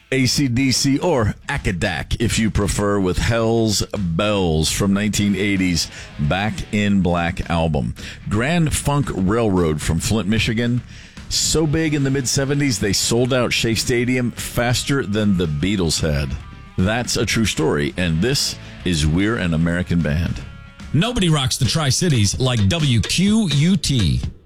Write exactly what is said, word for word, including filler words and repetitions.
A C D C, or Akadak, if you prefer, with Hell's Bells from nineteen eighties Back in Black album. Grand Funk Railroad from Flint, Michigan. So big in the mid-seventies, they sold out Shea Stadium faster than the Beatles had. That's a true story, and this is We're an American Band. Nobody rocks the Tri-Cities like W Q U T.